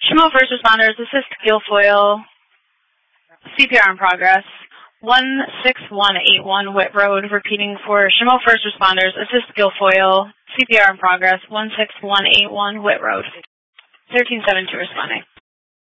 Shimo first responders, assist Guilfoyle. CPR in progress. 16181 Whit Road, repeating for Shimo first responders, assist Guilfoyle. CPR in progress. 16181 Whit Road. 1372 responding.